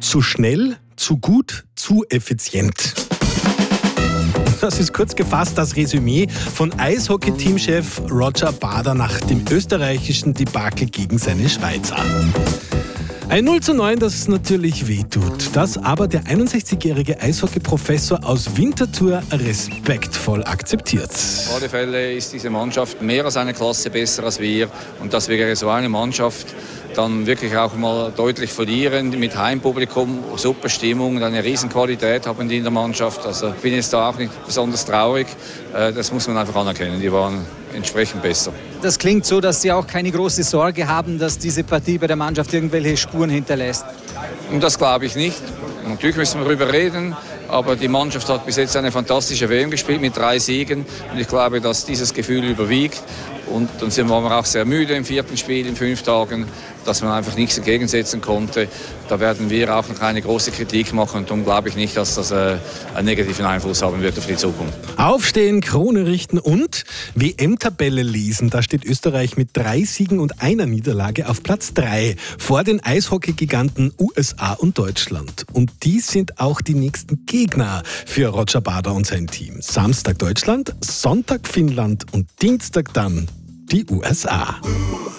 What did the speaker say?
Zu schnell, zu gut, zu effizient. Das ist kurz gefasst das Resümee von Eishockey-Teamchef Roger Bader nach dem österreichischen Debakel gegen seine Schweizer. Ein 0:9, das natürlich wehtut, das aber der 61-jährige Eishockey-Professor aus Winterthur respektvoll akzeptiert. Auf alle Fälle ist diese Mannschaft mehr als eine Klasse besser als wir und dass wir so eine Mannschaft dann wirklich auch mal deutlich verlieren mit Heimpublikum, super Stimmung, eine Riesenqualität haben die in der Mannschaft. Also ich bin jetzt da auch nicht besonders traurig, das muss man einfach anerkennen, die waren entsprechend besser. Das klingt so, dass Sie auch keine große Sorge haben, dass diese Partie bei der Mannschaft irgendwelche Spuren hinterlässt. Und das glaube ich nicht. Natürlich müssen wir darüber reden, aber die Mannschaft hat bis jetzt eine fantastische WM gespielt mit 3 Siegen und ich glaube, dass dieses Gefühl überwiegt. Und dann waren wir auch sehr müde im 4. Spiel in 5 Tagen, dass man einfach nichts entgegensetzen konnte. Da werden wir auch noch eine große Kritik machen und darum glaube ich nicht, dass das einen negativen Einfluss haben wird auf die Zukunft. Aufstehen, Krone richten und WM-Tabelle lesen. Da steht Österreich mit 3 Siegen und 1 Niederlage auf Platz 3 vor den Eishockey-Giganten USA und Deutschland. Und die sind auch die nächsten Gegner für Roger Bader und sein Team. Samstag Deutschland, Sonntag Finnland und Dienstag dann die USA.